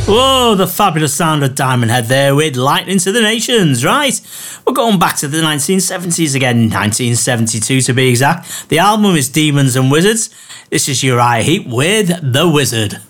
Whoa, the fabulous sound of Diamond Head there with Lightning to the Nations, right? We're going back to the 1970s again, 1972 to be exact. The album is Demons and Wizards. This is Uriah Heep with The Wizard.